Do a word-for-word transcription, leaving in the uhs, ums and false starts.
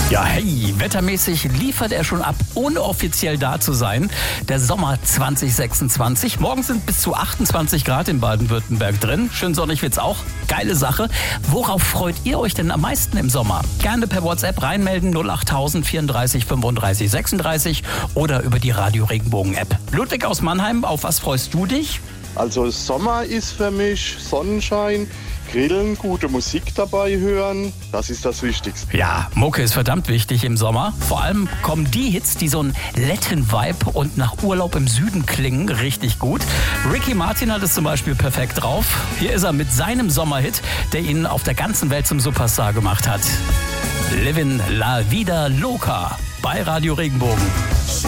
Ja, hey, wettermäßig liefert er schon ab, ohne offiziell da zu sein. Der Sommer zwanzig sechsundzwanzig. Morgen sind bis zu achtundzwanzig Grad in Baden-Württemberg drin. Schön sonnig wird's auch. Geile Sache. Worauf freut ihr euch denn am meisten im Sommer? Gerne per WhatsApp reinmelden null acht null null vierunddreißig fünfunddreißig sechsunddreißig oder über die Radio Regenbogen App. Ludwig aus Mannheim, auf was freust du dich? Also Sommer ist für mich Sonnenschein, Grillen, gute Musik dabei hören, das ist das Wichtigste. Ja, Mucke ist verdammt wichtig im Sommer. Vor allem kommen die Hits, die so einen Latin-Vibe und nach Urlaub im Süden klingen, richtig gut. Ricky Martin hat es zum Beispiel perfekt drauf. Hier ist er mit seinem Sommerhit, der ihn auf der ganzen Welt zum Superstar gemacht hat. Livin' La Vida Loca bei Radio Regenbogen.